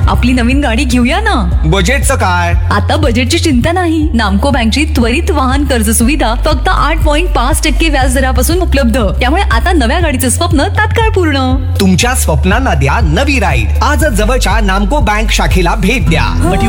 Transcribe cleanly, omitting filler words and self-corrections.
आपली नवीन गाडी घेऊया ना. बजेटचं काय? आता बजेटची चिंता नाही. नामको बँकची त्वरित वाहन कर्ज सुविधा फक्त 8.5% व्याज दरापासून उपलब्ध. त्यामुळे आता नव्या गाडीचं स्वप्न तात्काळ पूर्ण. तुमच्या स्वप्नांना द्या नवी राईड. आजच जवळच्या नामको बँक शाखेला भेट द्या.